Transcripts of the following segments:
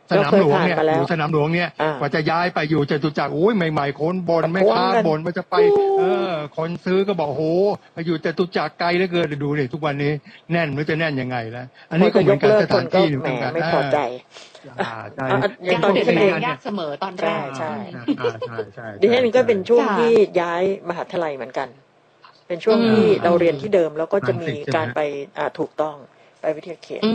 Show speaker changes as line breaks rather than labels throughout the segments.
สนามหลวงเนี่ยอยู่สนามหลวงเนี่ยกว่าจะย้ายไปอยู่จตุจักรโอ้ยใหม่ๆคนบ่นไม่ค้าบ่นว่าจะไปคนซื้อก็บอกโหไปอยู่จตุจักรไกลเหลือเกินดูเลยทุกวันนี้แน่นไม่รู้จะแน่นยังไงแล้วอันนี้ก็เหมือนกันสถานที่เหมือนกัน
ไม่พอใจ
ใช่
ยังเปลี่ยนแปลงยากเสมอตอนแรก
ใช่ดิฉันก็เป็นช่วงที่ย้ายมหาวิทยาลัยเหมือนกันเป็นช่วงที่เราเรียนที่เดิมแล้วก็จะมีการไปถูกต้องไปวิทยาเขต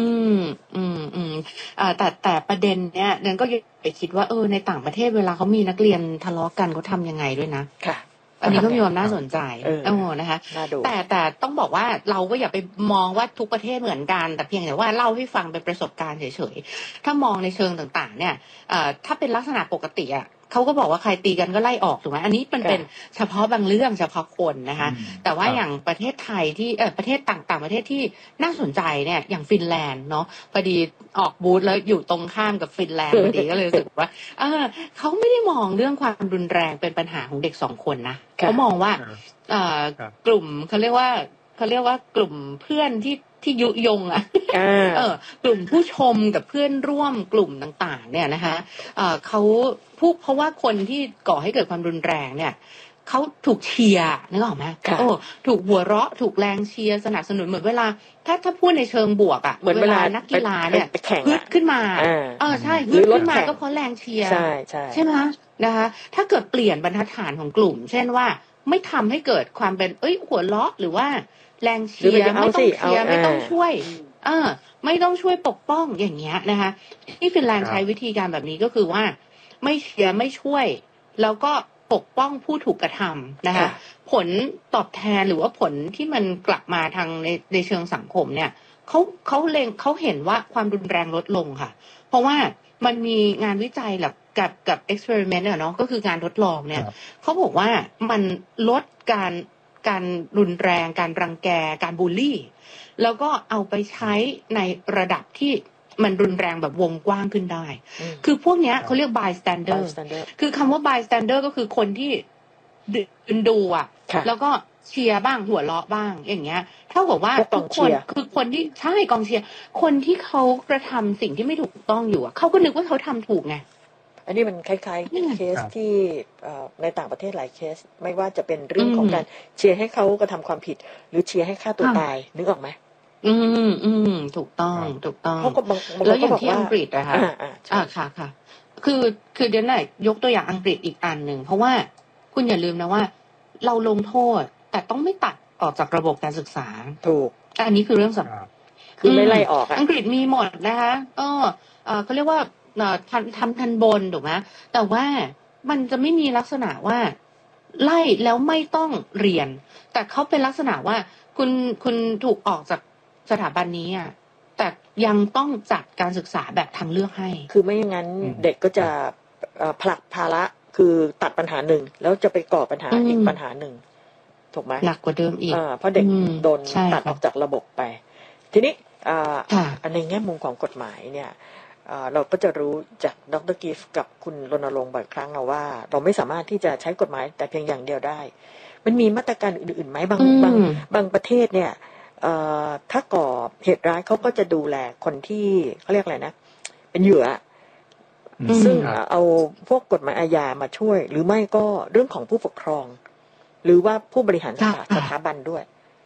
แต่ประเด็นเนี้ยนั้นก็ไปคิดว่าในต่างประเทศเวลาเขามีนักเรียนทะเลาะกันเขาทำยังไงด้วยนะ
ค่ะ
อันนี้ก็มีความน่าสนใจนะคะแต่ต้องบอกว่าเราก็อย่าไปมองว่าทุกประเทศเหมือนกันแต่เพียงแต่ว่าเล่าให้ฟังเป็นประสบการณ์เฉยๆถ้ามองในเชิงต่างๆเนี่ยถ้าเป็นลักษณะปกติอ่ะเขาก็บอกว่าใครตีกันก็ไล่ออกถูกไหมอันนี้เป็นเฉพาะบางเรื่องเฉพาะคนนะคะแต่ว่าอย่างประเทศไทยที่ประเทศต่างประเทศที่น่าสนใจเนี่ยอย่างฟินแลนด์เนาะพอดีออกบูธแล้วอยู่ตรงข้ามกับฟินแลนด์พอดีก็เลยรู้สึกว่าเขาไม่ได้มองเรื่องความรุนแรงเป็นปัญหาของเด็ก2 คนนะเขามองว่ากลุ่มเขาเรียกว่ากลุ่มเพื่อนที่ยุยงกลุ่มผู้ชมกับเพื่อนร่วมกลุ่มต่างๆเนี่ยนะคะเขาเพราะว่าคนที่ก่อให้เกิดความรุนแรงเนี่ยเขาถูกเชียร์นึกออกไหมถูกหัวเราะถูกแรงเชียร์สนับสนุนเหมือนเวลาถ้าพูดในเชิงบวกอ่ะเวลานักกีฬาเนี่ยฮึดขึ้นมาใช่ฮึดขึ้นมาก็เพราะแรงเชียร์ใช่ไหมนะคะถ้าเกิดเปลี่ยนบรรทัดฐานของกลุ่มเช่นว่าไม่ทำให้เกิดความเป็นหัวเราะหรือว่าแรงเชียร์ไม่ต้องเชียร์ไม่ต้องช่วยไม่ต้องช่วยปกป้องอย่างเงี้ยนะคะที่ฟินแลนด์ใช้วิธีการแบบนี้ก็คือว่าไม่เชียร์ไม่ช่วยแล้วก็ปกป้องผู้ถูกกระทำนะคะผลตอบแทนหรือว่าผลที่มันกลับมาทางในเชิงสังคมเนี่ยเขาเห็นว่าความรุนแรงลดลงค่ะเพราะว่ามันมีงานวิจัยแบบกับ experiment เนาะก็คือการทดลองเนี่ยเขาบอกว่ามันลดการรุนแรงการรังแกการบูลลี่แล้วก็เอาไปใช้ในระดับที่มันรุนแรงแบบวงกว้างขึ้นได้คือพวกเนี้ยเขาเรียก bystander คือคำว่า bystander ก็คือคนที่ดูอ่ะแล้วก็เชียร์บ้างหัวเราะบ้างอย่างเงี้ยเท่ากับว่าทุกคนคือคนที่ใช่กองเชียร์คนที่เขากระทำสิ่งที่ไม่ถูกต้องอยู่เขาก็นึกว่าเขาทำถูกไง
อันนี้มันคล้ายๆเคสที่ในต่างประเทศหลายเคสไม่ว่าจะเป็นเรื่องของการเชียร์ให้เขากระทำความผิดหรือเชียร์ให้ฆ่าตัวตายนึกออกไหม
ถูกต้องแล้วอย่างที่อังกฤษนะคะค่ะคือเดี๋ยวหน่อยยกตัวอย่างอังกฤษอีกอันหนึ่งเพราะว่าคุณอย่าลืมนะว่าเราลงโทษแต่ต้องไม่ตัดออกจากระบบการศึกษา
ถูก
อันนี้คือเรื่องสำคัญ
คือไม่ไล่ออก
อังกฤษมีหมดนะคะเขาเรียกว่าทันบนถูกไหมแต่ว่ามันจะไม่มีลักษณะว่าไล่แล้วไม่ต้องเรียนแต่เขาเป็นลักษณะว่าคุณถูกออกจากสถาบันนี้อ่ะแต่ยังต้องจัดการศึกษาแบบทางเลือกให้
คือไม่อย่างนั้นเด็กก็จะผลักภาระคือตัดปัญหาหนึ่งแล้วจะไปก่อปัญหาอีกปัญหาหนึ่งถูกไหม
หนักกว่าเดิมอีก
เพราะเด็กโดนตัดออกจากระบบไปทีนี้ในแง่มุมของกฎหมายเนี่ยเราก็จะรู้จากดร.กิฟต์กับคุณรณรงค์บ่อยครั้งว่าเราไม่สามารถที่จะใช้กฎหมายแต่เพียงอย่างเดียวได้มันมีมาตรการอื่นๆไหมบางประเทศเนี่ยถ้าก่อเหตุร้ายเขาก็จะดูแลคนที่เขาเรียกอะไรนะเป็นเหยื่อซึ่งเอาพวกกฎหมายอาญามาช่วยหรือไม่ก็เรื่องของผู้ปกครองหรือว่าผู้บริหารสถาบันด้วย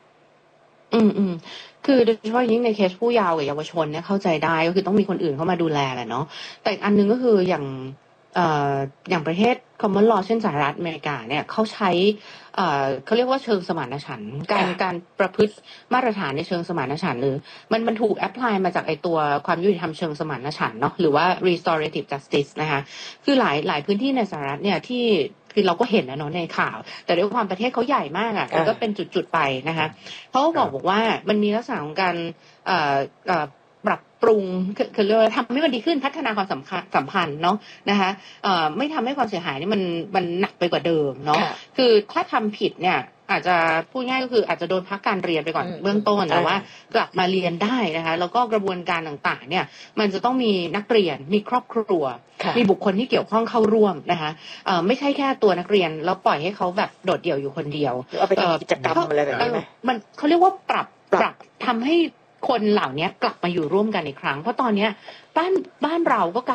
คือโดยเฉพาะยิ่งในเคสผู้เยาว์กับเยาวชนเนี่ยเข้าใจได้ก็คือต้องมีคนอื่นเข้ามาดูแลแหละเนาะแต่อีกอันนึงก็คืออย่างประเทศ common law เช่นสหรัฐอเมริกาเนี่ยเขาใช้เขาเรียกว่าเชิงสมานฉันท์การประพฤติมาตรฐานในเชิงสมานฉันท์หรือมันถูกแอพพลายมาจากไอตัวความยุติธรรมเชิงสมานฉันท์เนาะหรือว่า restorative justice นะคะคือหลายพื้นที่ในสหรัฐเนี่ยที่คือเราก็เห็นนะเนาะในข่าวแต่ด้วยความประเทศเขาใหญ่มากอ่ะมันก็เป็นจุดๆไปนะคะเขาบอกว่ามันมีลักษณะของการปรับปรุงคือเรียกว่าทำให้มันดีขึ้นพัฒนาความสัมพันธ์เนาะนะคะไม่ทำให้ความเสียหายนี่มันหนักไปกว่าเดิมเนาะคือถ้าทำผิดเนี่ยอาจจะพูดง่ายก็คืออาจจะโดนพักการเรียนไปก่อนเบื้องต้นแต่ว่ากลับมาเรียนได้นะคะแล้วก็กระบวนการต่างๆเนี่ยมันจะต้องมีนักเรียนมีครอบครัวมีบุคคลที่เกี่ยวข้องเข้าร่วมนะคะไม่ใช่แค่ตัวนักเรียนแล้วปล่อยให้เขาแบบโดดเดี่ยวอยู่คนเดียว
เอาไปทำกิจกรรมอะไรแบบนี้ไหม
มันเขาเรียกว่าปรับทำให้คนเหล่านี้กลับมาอยู่ร่วมกันอีกครั้งเพราะตอนนี้บ้านเราก็